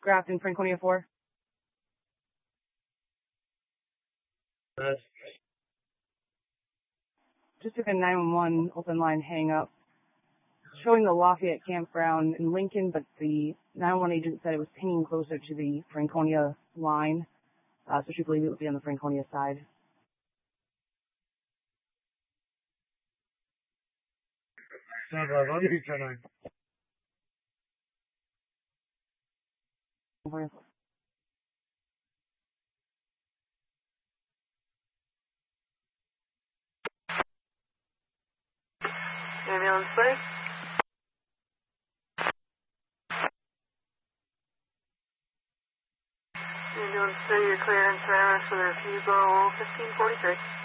Grafton, Franconia 4. Just took a 911 open line hang up, showing the Lafayette campground in Lincoln, but the 911 agent said it was pinging closer to the Franconia line, so she believed it would be on the Franconia side. Ambulance, please. Ambulance 3, your clearance for the refusal 1543.